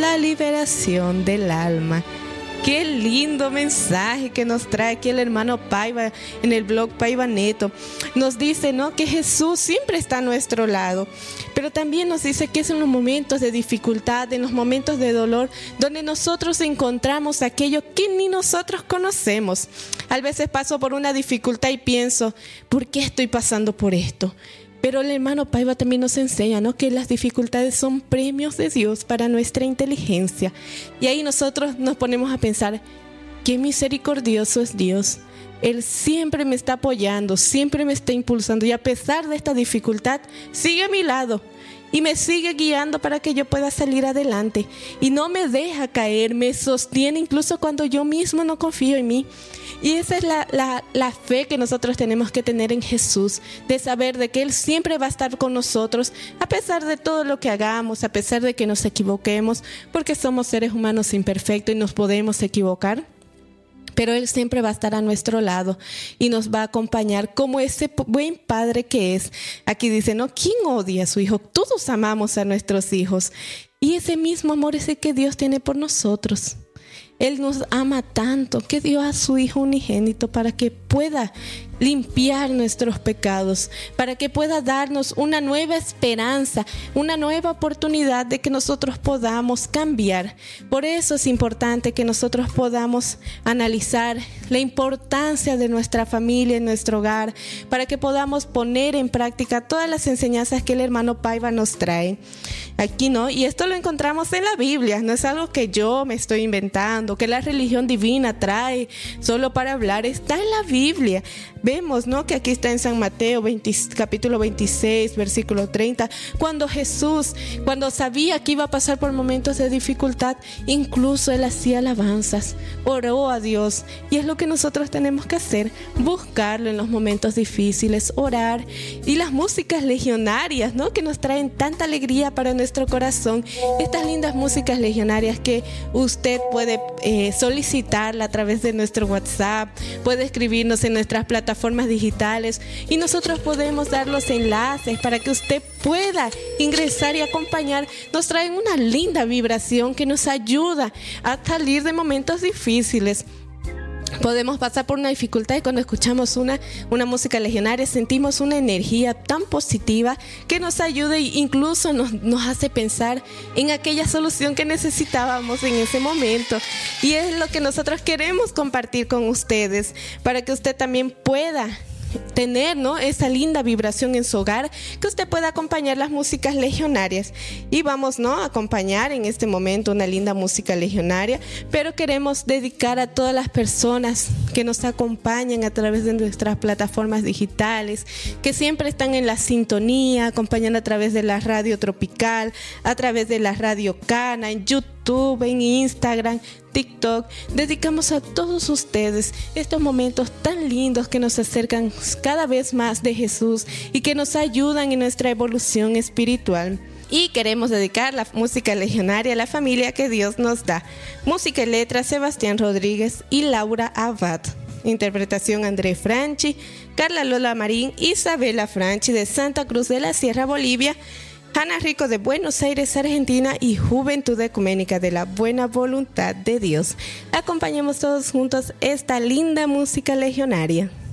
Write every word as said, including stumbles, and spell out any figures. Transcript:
la liberación del alma. Qué lindo mensaje que nos trae aquí el hermano Paiva en el blog Paiva Neto. Nos dice, ¿no?, que Jesús siempre está a nuestro lado, pero también nos dice que es en los momentos de dificultad, en los momentos de dolor, donde nosotros encontramos aquello que ni nosotros conocemos. A veces paso por una dificultad y pienso, ¿por qué estoy pasando por esto? Pero el hermano Paiva también nos enseña, ¿no?, que las dificultades son premios de Dios para nuestra inteligencia. Y ahí nosotros nos ponemos a pensar, qué misericordioso es Dios. Él siempre me está apoyando, siempre me está impulsando, y a pesar de esta dificultad, sigue a mi lado y me sigue guiando para que yo pueda salir adelante. Y no me deja caer, me sostiene incluso cuando yo mismo no confío en mí. Y esa es la, la, la fe que nosotros tenemos que tener en Jesús, de saber de que Él siempre va a estar con nosotros, a pesar de todo lo que hagamos, a pesar de que nos equivoquemos, porque somos seres humanos imperfectos y nos podemos equivocar. Pero Él siempre va a estar a nuestro lado y nos va a acompañar como ese buen padre que es. Aquí dice, ¿no?, ¿quién odia a su hijo? Todos amamos a nuestros hijos. Y ese mismo amor es el que Dios tiene por nosotros. Él nos ama tanto que dio a su Hijo unigénito para que pueda limpiar nuestros pecados, para que pueda darnos una nueva esperanza, una nueva oportunidad de que nosotros podamos cambiar. Por eso es importante que nosotros podamos analizar la importancia de nuestra familia en nuestro hogar, para que podamos poner en práctica todas las enseñanzas que el hermano Paiva nos trae. Aquí, ¿no? Y esto lo encontramos en la Biblia, no es algo que yo me estoy inventando, que la religión divina trae solo para hablar, está en la Biblia. Vemos, ¿no?, que aquí está en San Mateo veinte, capítulo veintiséis, versículo treinta, cuando Jesús, cuando sabía que iba a pasar por momentos de dificultad, incluso Él hacía alabanzas, oró a Dios. Y es lo que nosotros tenemos que hacer, buscarlo en los momentos difíciles, orar. Y las músicas legionarias, ¿no?, que nos traen tanta alegría para nuestro corazón, estas lindas músicas legionarias que usted puede eh, solicitarla a través de nuestro WhatsApp, puede escribirnos en nuestras plataformas digitales y nosotros podemos dar los enlaces para que usted pueda ingresar y acompañar. Nos traen una linda vibración que nos ayuda a salir de momentos difíciles. Podemos pasar por una dificultad y cuando escuchamos una, una música legionaria sentimos una energía tan positiva que nos ayuda e incluso nos, nos hace pensar en aquella solución que necesitábamos en ese momento. Y es lo que nosotros queremos compartir con ustedes para que usted también pueda tener, ¿no?, esa linda vibración en su hogar, que usted pueda acompañar las músicas legionarias. Y vamos, ¿no?, a acompañar en este momento una linda música legionaria, pero queremos dedicar a todas las personas que nos acompañan a través de nuestras plataformas digitales, que siempre están en la sintonía, acompañan a través de la radio Tropical, a través de la radio Cana, en YouTube, en Instagram, TikTok. Dedicamos a todos ustedes estos momentos tan lindos que nos acercan cada vez más de Jesús y que nos ayudan en nuestra evolución espiritual. Y queremos dedicar la música legionaria a la familia que Dios nos da. Música y letra, Sebastián Rodríguez y Laura Abad. Interpretación, André Franchi, Carla Lola Marín, Isabela Franchi de Santa Cruz de la Sierra, Bolivia, Ana Rico de Buenos Aires, Argentina y Juventud Ecuménica de la Buena Voluntad de Dios. Acompañemos todos juntos esta linda música legionaria.